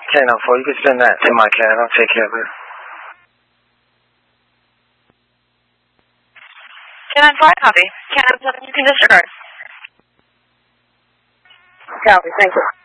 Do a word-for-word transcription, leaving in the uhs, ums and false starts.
ten nine four, you can send that to my cab. I'll take care of it. ten nine four, copy. Cab seven, you can disregard. Copy, thank you.